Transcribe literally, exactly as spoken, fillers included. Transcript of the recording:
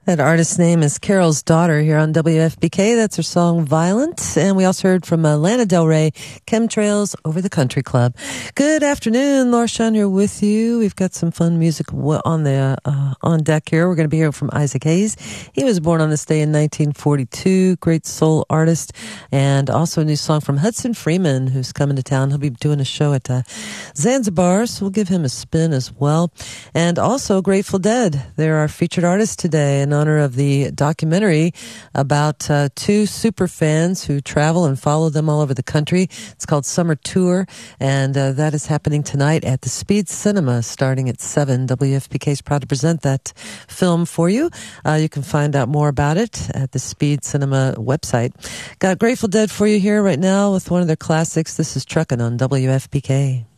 That artist's name is Carol's Daughter here on W F B K. That's her song Violent. And we also heard from uh, Lana Del Rey, Chemtrails Over the Country Club. Good afternoon. Laura Shine here with you. We've got some fun music on the uh, on deck here. We're going to be hearing from Isaac Hayes. He was born on this day in nineteen forty-two. Great soul artist. And also a new song from Hudson Freeman, who's coming to town. He'll be doing a show at uh, Zanzibar, so we'll give him a spin as well. And also Grateful Dead. They're our featured artists today in honor of the documentary about uh, two super fans who travel and follow them all over the country. It's called Summer Tour, and uh, that is happening tonight at the Speed Cinema starting at seven. W F P K is proud to present that film for you. Uh, you can find out more about it at the Speed Cinema website. Got Grateful Dead for you here right now with one of their classics. This is Truckin' on W F P K.